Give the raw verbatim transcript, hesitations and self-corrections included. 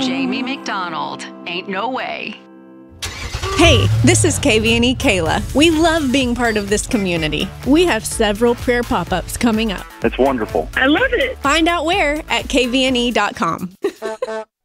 Jamie McDonald. Ain't no way. Hey, this is K V N E Kayla. We love being part of this community. We have several prayer pop-ups coming up. It's wonderful. I love it. Find out where at K V N E dot com.